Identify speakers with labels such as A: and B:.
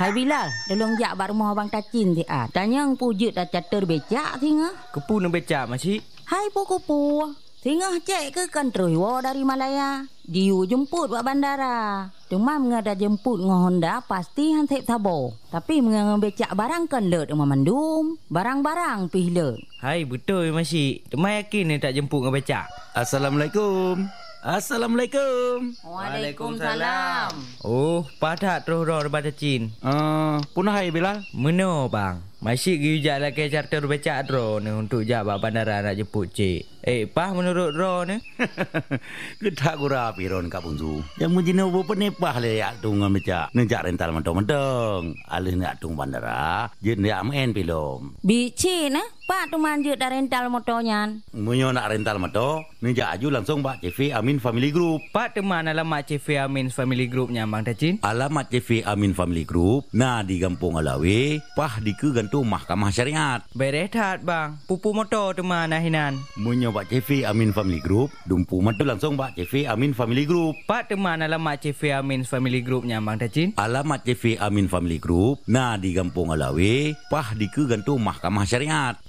A: Hai Bilal, tolong jak bak rumah Abang Tacin ti ah. Tanya ang pujut dah catur becak tinga.
B: Kepu nak becak makcik.
A: Hai puku-pu. Tinga cek ke kantroi wo dari Malaya. Diu jemput buat bandara. Cuma mengada jemput ngah Honda pasti han sep sabo. Tapi mengada becak barang kan let rumah mandum. Barang-barang pih let.
B: Hai betul makcik. Temai yakin ni tak jemput dengan becak.
C: Assalamualaikum.
A: Waalaikumsalam.
B: Oh, padat terus roh daripada Cin.
C: Punah hai Bilal.
B: Meno bang. Makcik pergi ujak lagi charter becak ro ni untuk jak bak bandara nak jemput cik. Pah menurut ro ni?
C: Kedak gura piron kak punju. Yang mujina bo penepah le yak tung ngam jak rental mentong-mentong. Alih nak tung bandara, je nak main pilom.
A: Bici nah, Pak tu manjut dah rental motornya.
C: Munyo nak rental motor, ni jak aju langsung bak CV Amin Family Group.
B: Pak teman alamat CV Amin Family Groupnya Bang Tacin.
C: Alamat CV Amin Family Group, nah di Kampung Alawi, pah di ke gantung Mahkamah Syariat.
B: Berehat bang. Pupu motor teman ahinan.
C: Munyo bak CV Amin Family Group, dumpu motor langsung bak CV Amin Family Group.
B: Pak teman alamat CV Amin Family Groupnya Bang Tacin.
C: Alamat CV Amin Family Group, nah di Kampung Alawi, pah di ke gantung Mahkamah Syariat.